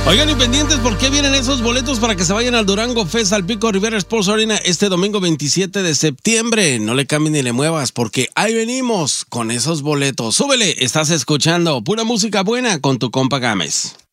Oigan, y pendientes, ¿por qué vienen esos boletos para que se vayan al Durango Fest al Pico Rivera Sports Arena este domingo 27 de septiembre? No le cambies ni le muevas, porque ahí venimos con esos boletos. Súbele, estás escuchando pura música buena con tu compa Gámez.